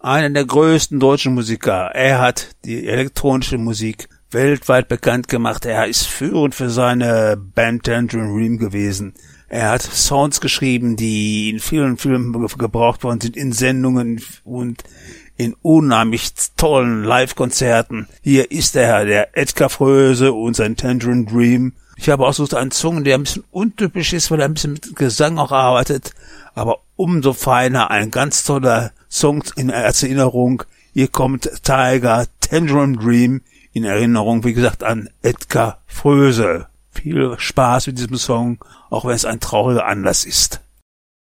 einer der größten deutschen Musiker. Er hat die elektronische Musik weltweit bekannt gemacht. Er ist führend für seine Band Tangerine Dream gewesen. Er hat Songs geschrieben, die in vielen Filmen gebraucht worden sind, in Sendungen und in unheimlich tollen Live-Konzerten. Hier ist er, der Edgar Froese und sein Tangerine Dream. Ich habe ausgesucht einen Song, der ein bisschen untypisch ist, weil er ein bisschen mit Gesang auch arbeitet, aber umso feiner, ein ganz toller Song als Erinnerung. Hier kommt Tiger, Tangerine Dream, in Erinnerung, wie gesagt, an Edgar Froese. Viel Spaß mit diesem Song, auch wenn es ein trauriger Anlass ist.